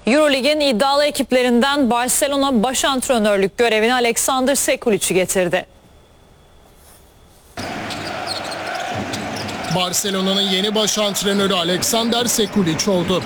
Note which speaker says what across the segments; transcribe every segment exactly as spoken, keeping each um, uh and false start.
Speaker 1: Eurolig'in iddialı ekiplerinden Barcelona baş antrenörlük görevini Alexander Sekulic'i getirdi.
Speaker 2: Barcelona'nın yeni baş antrenörü Alexander Sekulic oldu.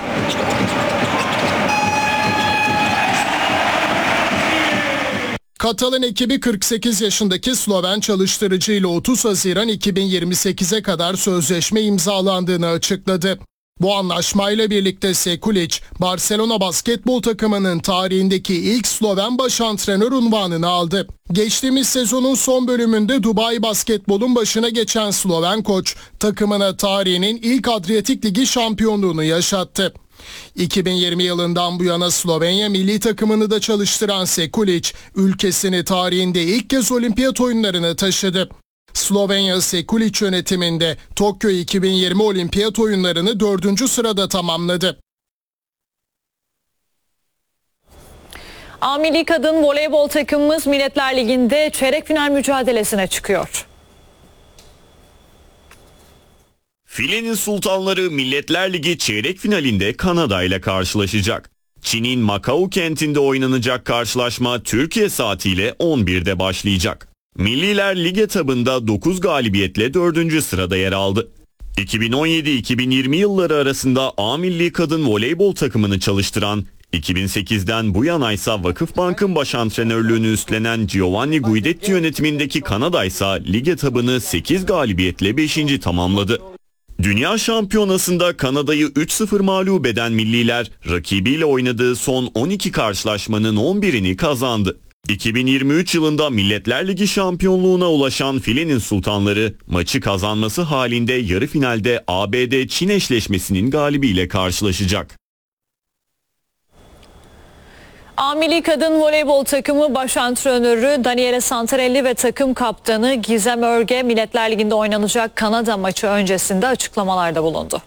Speaker 2: Katalan ekibi kırk sekiz yaşındaki Sloven çalıştırıcı ile otuz Haziran iki bin yirmi sekize kadar sözleşme imzalandığını açıkladı. Bu anlaşmayla birlikte Sekulic, Barcelona basketbol takımının tarihindeki ilk Sloven baş antrenör unvanını aldı. Geçtiğimiz sezonun son bölümünde Dubai Basketbol'un başına geçen Sloven koç, takımına tarihinin ilk Adriyatik Ligi şampiyonluğunu yaşattı. iki bin yirmi yılından bu yana Slovenya milli takımını da çalıştıran Sekulic, ülkesini tarihinde ilk kez olimpiyat oyunlarına taşıdı. Slovenya Sekulic yönetiminde Tokyo iki bin yirmi olimpiyat oyunlarını dördüncü sırada tamamladı.
Speaker 1: A Milli Kadın Voleybol takımımız Milletler Ligi'nde çeyrek final mücadelesine çıkıyor.
Speaker 3: Filenin sultanları Milletler Ligi çeyrek finalinde Kanada ile karşılaşacak. Çin'in Macao kentinde oynanacak karşılaşma Türkiye saatiyle on birde başlayacak. Milliler lig etabında dokuz galibiyetle dördüncü sırada yer aldı. iki bin on yedi iki bin yirmi yılları arasında A Milli Kadın Voleybol takımını çalıştıran, iki bin sekizden bu yana ise Vakıfbank'ın baş antrenörlüğünü üstlenen Giovanni Guidetti yönetimindeki Kanada ise lig etabını sekiz galibiyetle beşinci tamamladı. Dünya Şampiyonası'nda Kanada'yı üç sıfır mağlup eden milliler rakibiyle oynadığı son on iki karşılaşmanın on birini kazandı. iki bin yirmi üç yılında Milletler Ligi şampiyonluğuna ulaşan Filenin sultanları maçı kazanması halinde yarı finalde A B D-Çin eşleşmesinin galibiyle karşılaşacak.
Speaker 1: A Milli Kadın Voleybol takımı baş antrenörü Daniele Santarelli ve takım kaptanı Gizem Örge Milletler Ligi'nde oynanacak Kanada maçı öncesinde açıklamalarda bulundu.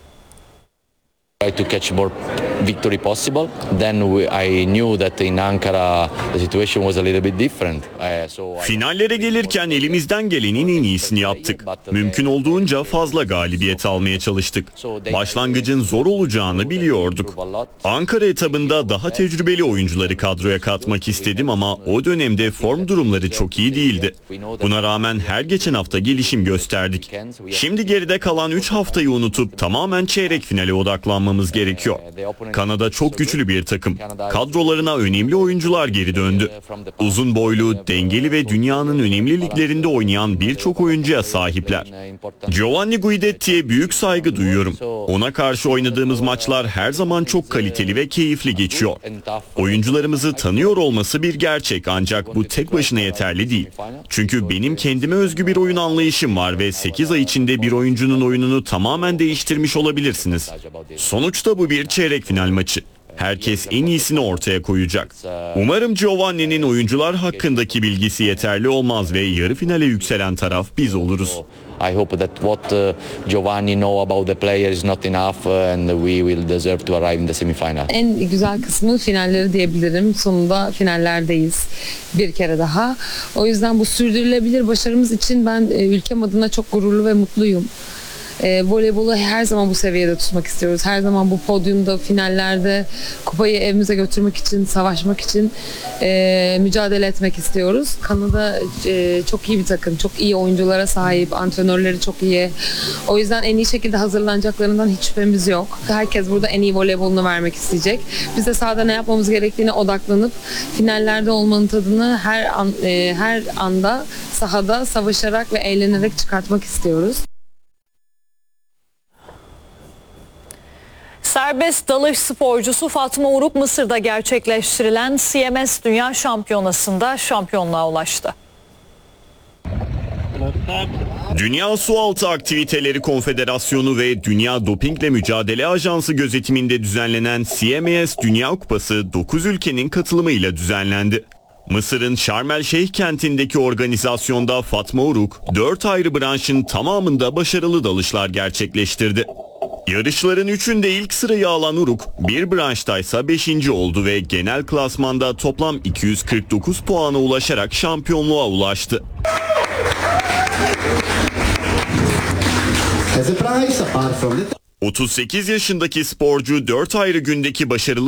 Speaker 4: I to catch more victory possible. Then we, I knew that in Ankara the situation was a little bit different. Uh, so
Speaker 3: Finallere gelirken elimizden gelenin en iyisini yaptık. Mümkün olduğunca fazla galibiyet almaya çalıştık. Başlangıcın zor olacağını biliyorduk. Ankara etabında daha tecrübeli oyuncuları kadroya katmak istedim ama o dönemde form durumları çok iyi değildi. Buna rağmen her geçen hafta gelişim gösterdik. Şimdi geride kalan üç haftayı unutup tamamen çeyrek finale odaklanmamız gerekiyor. Kanada çok güçlü bir takım. Kadrolarına önemli oyuncular geri döndü. Uzun boylu, dengeli ve dünyanın önemli liglerinde oynayan birçok oyuncuya sahipler. Giovanni Guidetti'ye büyük saygı duyuyorum. Ona karşı oynadığımız maçlar her zaman çok kaliteli ve keyifli geçiyor. Oyuncularımızı tanıyor olması bir gerçek ancak bu tek başına yeterli değil. Çünkü benim kendime özgü bir oyun anlayışım var ve sekiz ay içinde bir oyuncunun oyununu tamamen değiştirmiş olabilirsiniz. Sonuçta bu bir çeyrek final maçı. Herkes en iyisini ortaya koyacak. Umarım Giovanni'nin oyuncular hakkındaki bilgisi yeterli olmaz ve yarı finale yükselen taraf biz oluruz.
Speaker 4: I hope that what uh, Giovanni know about the player is not enough uh, and we will deserve to arrive in the semifinal.
Speaker 5: En güzel kısmı finalleri diyebilirim. Sonunda finallerdeyiz bir kere daha. O yüzden bu sürdürülebilir başarımız için ben e, ülkem adına çok gururlu ve mutluyum. E, voleybolu her zaman bu seviyede tutmak istiyoruz. Her zaman bu podyumda, finallerde kupayı evimize götürmek için, savaşmak için e, mücadele etmek istiyoruz. Kanada e, çok iyi bir takım, çok iyi oyunculara sahip, antrenörleri çok iyi. O yüzden en iyi şekilde hazırlanacaklarından hiç şüphemiz yok. Herkes burada en iyi voleybolunu vermek isteyecek. Biz de sahada ne yapmamız gerektiğine odaklanıp finallerde olmanın tadını her an, e, her anda sahada savaşarak ve eğlenerek çıkartmak istiyoruz.
Speaker 1: Serbest dalış sporcusu Fatma Uruk Mısır'da gerçekleştirilen C M S Dünya Şampiyonası'nda şampiyonluğa ulaştı.
Speaker 3: Dünya Sualtı Aktiviteleri Konfederasyonu ve Dünya Dopingle Mücadele Ajansı gözetiminde düzenlenen C M S Dünya Kupası dokuz ülkenin katılımıyla düzenlendi. Mısır'ın Şarm El Şeyh kentindeki organizasyonda Fatma Uruk dört ayrı branşın tamamında başarılı dalışlar gerçekleştirdi. Yarışların üçünde ilk sırayı alan Uruk, bir branştaysa beşinci oldu ve genel klasmanda toplam iki yüz kırk dokuz puana ulaşarak şampiyonluğa ulaştı. otuz sekiz yaşındaki sporcu dört ayrı gündeki başarılı